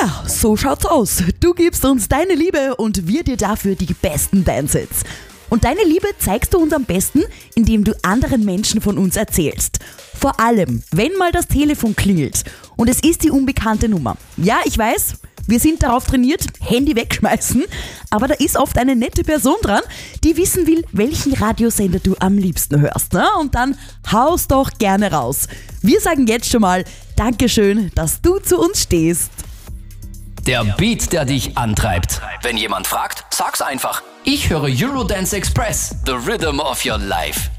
Ja, so schaut's aus. Du gibst uns deine Liebe und wir dir dafür die besten Dancehits. Und deine Liebe zeigst du uns am besten, indem du anderen Menschen von uns erzählst. Vor allem, wenn mal das Telefon klingelt und es ist die unbekannte Nummer. Ja, ich weiß, wir sind darauf trainiert, Handy wegschmeißen, aber da ist oft eine nette Person dran, die wissen will, welchen Radiosender du am liebsten hörst. Ne? Und dann haust doch gerne raus. Wir sagen jetzt schon mal Dankeschön, dass du zu uns stehst. Der Beat, der dich antreibt. Wenn jemand fragt, sag's einfach. Ich höre Eurodance Express, the rhythm of your life.